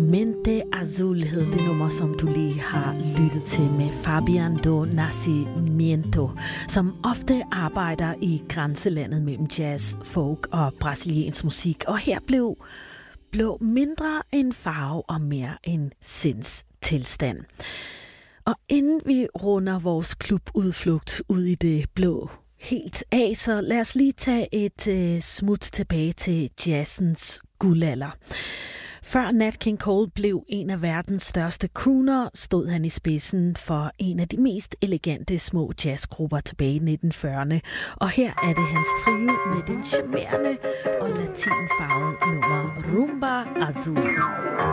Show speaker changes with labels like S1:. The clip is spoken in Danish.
S1: Mente Azul hed det nummer, som du lige har lyttet til med Fabian do Nascimento, som ofte arbejder i grænselandet mellem jazz, folk og brasiliansk musik. Og her blev blå mindre end farve og mere end sindstilstand. Og inden vi runder vores klubudflugt ud i det blå helt af, så lad os lige tage et smut tilbage til jazzens guldalder. Før Nat King Cole blev en af verdens største crooner, stod han i spidsen for en af de mest elegante små jazzgrupper tilbage i 1940'erne. Og her er det hans trio med den charmerende og latinfarvede nummer Rumba Azul.